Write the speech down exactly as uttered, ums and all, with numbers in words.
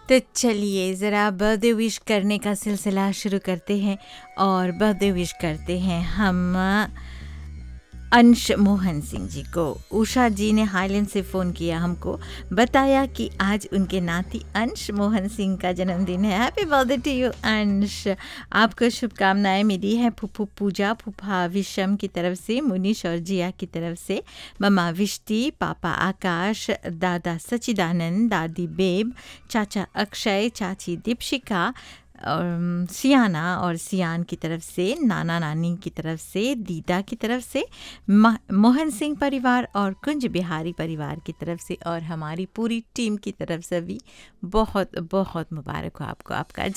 तो चलिए ज़रा बर्थडे विश करने का सिलसिला शुरू करते हैं और बर्थडे विश करते हैं हम अंश मोहन सिंह जी को। उषा जी ने हाईलैंड से फ़ोन किया, हमको बताया कि आज उनके नाती अंश मोहन सिंह का जन्मदिन है। हैप्पी बर्थडे टू यू अंश। आपको शुभकामनाएं मिली है फूफू पूजा, फूफा विषम की तरफ से, मुनीश और जिया की तरफ से, ममा विष्टि, पापा आकाश, दादा सचिदानंद, दादी बेब, चाचा अक्षय, चाची दीपशिका और सियाना और सियान की तरफ से, नाना नानी की तरफ से, दीदा की तरफ से, मोहन सिंह परिवार और कुंज बिहारी परिवार की तरफ से और हमारी पूरी टीम की तरफ से भी बहुत बहुत मुबारक हो आपको आपका